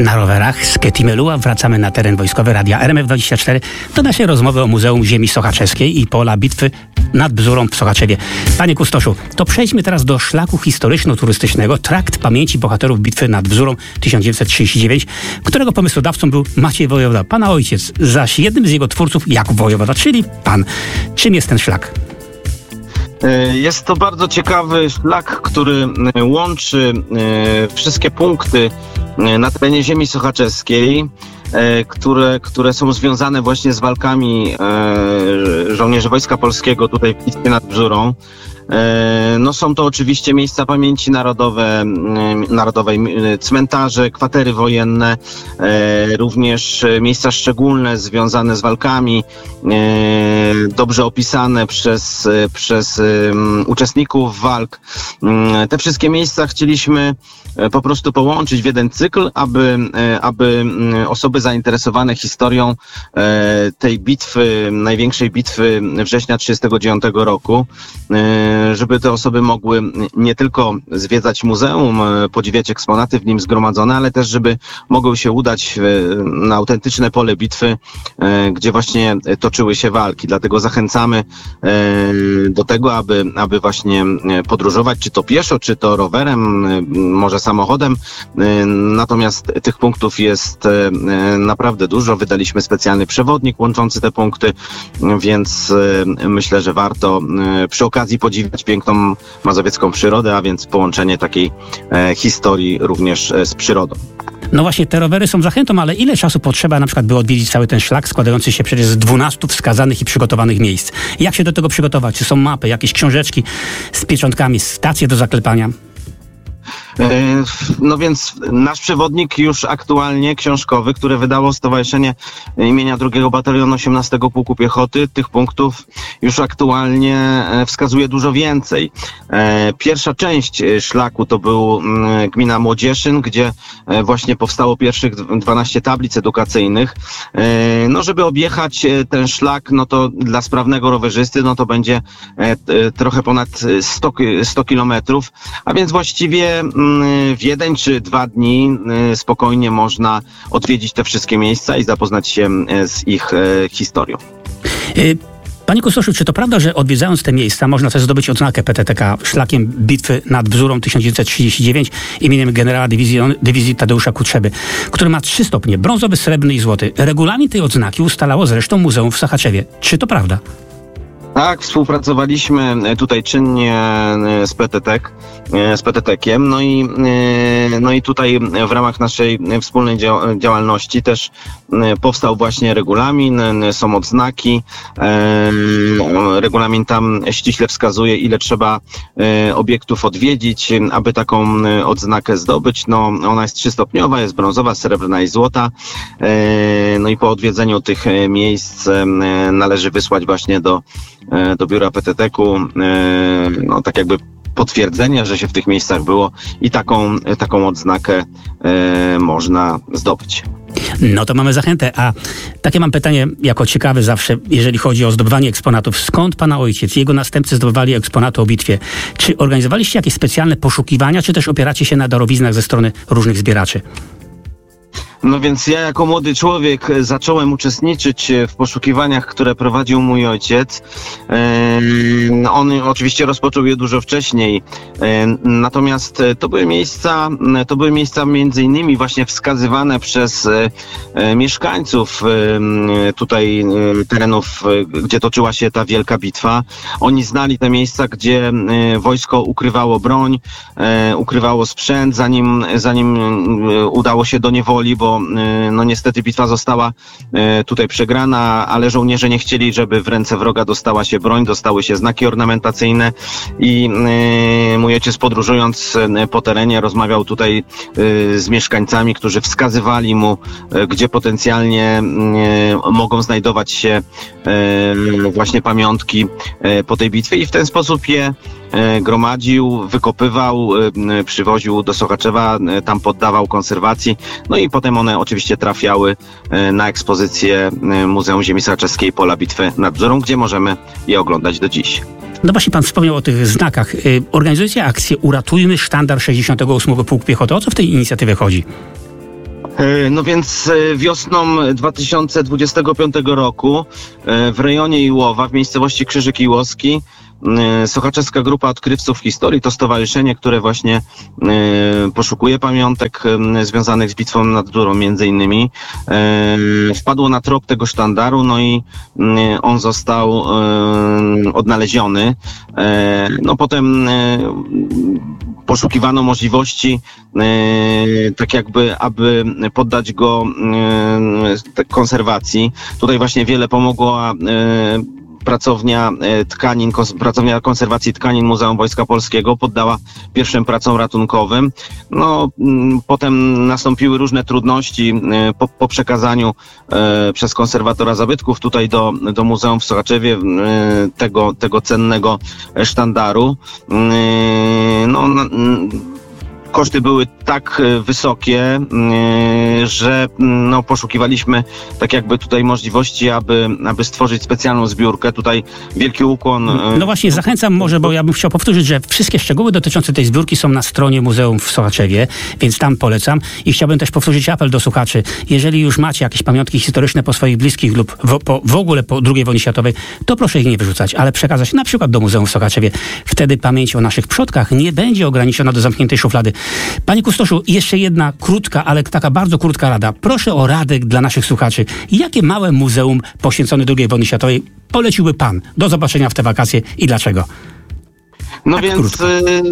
Na rowerach z Ketimelua wracamy na teren wojskowy Radia RMF24 do naszej rozmowy o Muzeum Ziemi Sochaczeskiej i pola bitwy nad Bzurą w Sochaczewie. Panie kustoszu, to przejdźmy teraz do szlaku historyczno-turystycznego Trakt Pamięci Bohaterów Bitwy nad Bzurą 1939, którego pomysłodawcą był Maciej Wojewoda, pana ojciec, zaś jednym z jego twórców Jakub Wojewoda, czyli pan. Czym jest ten szlak? Jest to bardzo ciekawy szlak, który łączy wszystkie punkty na terenie ziemi sochaczeskiej, które są związane właśnie z walkami żołnierzy Wojska Polskiego tutaj w bitwie nad Bzurą. No są to oczywiście miejsca pamięci narodowej, cmentarze, kwatery wojenne, również miejsca szczególne związane z walkami, dobrze opisane przez uczestników walk. Te wszystkie miejsca chcieliśmy po prostu połączyć w jeden cykl, aby osoby zainteresowane historią tej bitwy, największej bitwy września 1939 roku, żeby te osoby mogły nie tylko zwiedzać muzeum, podziwiać eksponaty w nim zgromadzone, ale też żeby mogły się udać na autentyczne pole bitwy, gdzie właśnie toczyły się walki. Dlatego zachęcamy do tego, aby właśnie podróżować, czy to pieszo, czy to rowerem, może samochodem. Natomiast tych punktów jest naprawdę dużo. Wydaliśmy specjalny przewodnik łączący te punkty, więc myślę, że warto przy okazji podziwiać piękną mazowiecką przyrodę, a więc połączenie takiej historii również z przyrodą. No właśnie, te rowery są zachętą, ale ile czasu potrzeba na przykład, by odwiedzić cały ten szlak składający się przecież z 12 wskazanych i przygotowanych miejsc? Jak się do tego przygotować? Czy są mapy, jakieś książeczki z pieczątkami, stacje do zaklepania? No więc nasz przewodnik już aktualnie książkowy, który wydało Stowarzyszenie imienia 2 Batalionu 18 Pułku Piechoty, tych punktów już aktualnie wskazuje dużo więcej. Pierwsza część szlaku to był gmina Młodzieszyn, gdzie właśnie powstało pierwszych 12 tablic edukacyjnych. No żeby objechać ten szlak, no to dla sprawnego rowerzysty, no to będzie trochę ponad 100 kilometrów, a więc właściwie w 1 czy 2 dni spokojnie można odwiedzić te wszystkie miejsca i zapoznać się z ich historią. Panie kustoszu, czy to prawda, że odwiedzając te miejsca można też zdobyć odznakę PTTK szlakiem bitwy nad Bzurą 1939 imieniem generała dywizji Tadeusza Kutrzeby, który ma 3 stopnie, brązowy, srebrny i złoty. Regulamin tej odznaki ustalało zresztą Muzeum w Sochaczewie. Czy to prawda? Tak, współpracowaliśmy tutaj czynnie z PTT-kiem, no i tutaj w ramach naszej wspólnej działalności też powstał właśnie regulamin, są odznaki. Regulamin tam ściśle wskazuje, ile trzeba obiektów odwiedzić, aby taką odznakę zdobyć. No, ona jest 3-stopniowa, jest brązowa, srebrna i złota. No i po odwiedzeniu tych miejsc należy wysłać właśnie do biura PTT-ku, no tak jakby potwierdzenie, że się w tych miejscach było i taką odznakę można zdobyć. No to mamy zachętę, a takie mam pytanie jako ciekawe zawsze, jeżeli chodzi o zdobywanie eksponatów. Skąd pana ojciec i jego następcy zdobywali eksponaty o bitwie? Czy organizowaliście jakieś specjalne poszukiwania, czy też opieracie się na darowiznach ze strony różnych zbieraczy? No więc ja jako młody człowiek zacząłem uczestniczyć w poszukiwaniach, które prowadził mój ojciec. On oczywiście rozpoczął je dużo wcześniej. Natomiast to były miejsca między innymi właśnie wskazywane przez mieszkańców tutaj terenów, gdzie toczyła się ta wielka bitwa. Oni znali te miejsca, gdzie wojsko ukrywało broń, ukrywało sprzęt, zanim udało się do niewoli, bo no niestety bitwa została tutaj przegrana, ale żołnierze nie chcieli, żeby w ręce wroga dostała się broń, dostały się znaki ornamentacyjne i mój ojciec, podróżując po terenie, rozmawiał tutaj z mieszkańcami, którzy wskazywali mu, gdzie potencjalnie mogą znajdować się właśnie pamiątki po tej bitwie i w ten sposób je gromadził, wykopywał, przywoził do Sochaczewa, tam poddawał konserwacji, no i potem one oczywiście trafiały na ekspozycję Muzeum Ziemi Sochaczeskiej Pola Bitwy nad Bzurą, gdzie możemy je oglądać do dziś. No właśnie pan wspomniał o tych znakach. Organizujecie akcję Uratujmy Sztandar 68. Pułk Piechoty. O co w tej inicjatywie chodzi? No więc wiosną 2025 roku w rejonie Iłowa, w miejscowości Krzyżyk Iłowski, Sochaczeska Grupa Odkrywców Historii, to stowarzyszenie, które właśnie poszukuje pamiątek związanych z bitwą nad Bzurą między innymi, wpadło na trop tego sztandaru, no i on został odnaleziony. No potem poszukiwano możliwości, tak jakby, aby poddać go konserwacji. Tutaj właśnie wiele pomogła pracownia konserwacji tkanin Muzeum Wojska Polskiego, poddała pierwszym pracom ratunkowym. No, potem nastąpiły różne trudności po przekazaniu przez konserwatora zabytków tutaj do Muzeum w Sochaczewie tego cennego sztandaru. No, koszty były tak wysokie, że no, poszukiwaliśmy tak jakby tutaj możliwości, aby stworzyć specjalną zbiórkę. Tutaj wielki ukłon. No właśnie, zachęcam może, bo ja bym chciał powtórzyć, że wszystkie szczegóły dotyczące tej zbiórki są na stronie Muzeum w Sochaczewie, więc tam polecam. I chciałbym też powtórzyć apel do słuchaczy. Jeżeli już macie jakieś pamiątki historyczne po swoich bliskich lub w ogóle po II wojnie światowej, to proszę ich nie wyrzucać, ale przekazać na przykład do Muzeum w Sochaczewie. Wtedy pamięć o naszych przodkach nie będzie ograniczona do zamkniętej szuflady. Panie Kustoszu, jeszcze jedna krótka, ale taka bardzo krótka rada. Proszę o radę dla naszych słuchaczy. Jakie małe muzeum poświęcone II wojnie światowej poleciłby pan do zobaczenia w te wakacje i dlaczego? No tak więc krótko.